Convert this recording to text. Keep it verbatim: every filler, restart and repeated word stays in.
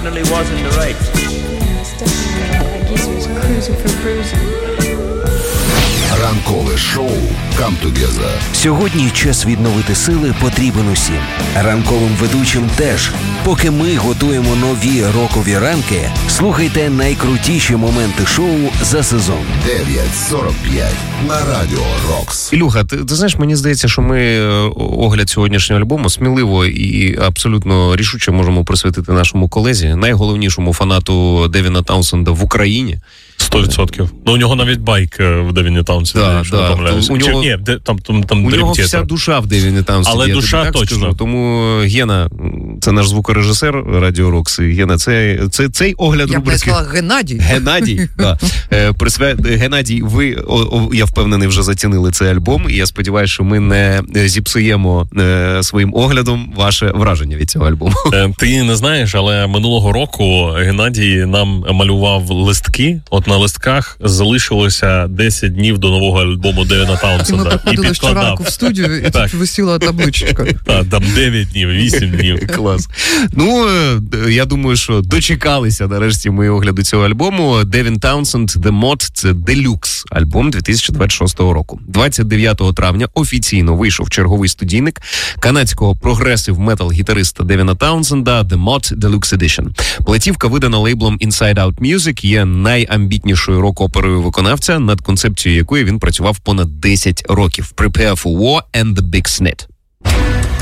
definitely was in the right. Yes, definitely. Like he was cruising for bruising. Ранкове шоу «Come Together». Сьогодні час відновити сили потрібен усім. Ранковим ведучим теж. Поки ми готуємо нові рокові ранки, слухайте найкрутіші моменти шоу за сезон. дев'ять сорок п'ять на Радіо Рокс. Ілюха, ти, ти знаєш, мені здається, що ми огляд сьогоднішнього альбому сміливо і абсолютно рішуче можемо присвятити нашому колезі, найголовнішому фанату Девіна Таунсенда в Україні. Сто відсотків. Ну, у нього навіть байк в Девіні Таунсенді. Да, да. У нього, Ні, де, там, там, там у нього вся душа в Девіні Таунсенді. Але душа так точно. Скажу. Тому Гена, це наш звукорежисер Радіо Рокс. Гена, це, це цей огляд я рубрики... Я б сказала Геннадій. Геннадій, да. Присвя... Геннадій, ви, о, о, я впевнений, вже зацінили цей альбом. І я сподіваюся, що ми не зіпсуємо е, своїм оглядом ваше враження від цього альбому. Ти не знаєш, але минулого року Геннадій нам малював листки. От на листках залишилося десять днів до нового альбому Девіна Таунсенда. І ми приходили щоранку в студію, і тут висіла табличка. Так, там дев'ять днів, вісім днів. Клас. Ну, я думаю, що дочекалися нарешті ми огляду цього альбому. Девін Таунсенд The Mod – це Deluxe альбом дві тисячі двадцять шостого року. двадцять дев'ятого травня офіційно вийшов черговий студійник канадського прогресив-метал-гітариста Девіна Таунсенда The Mod Deluxe Edition. Платівка, видана лейблом Inside Out Music, є найамбітнішою рок-оперою виконавця, над концепцією якої він працював понад десять років. Prepare for War and the Big Snit.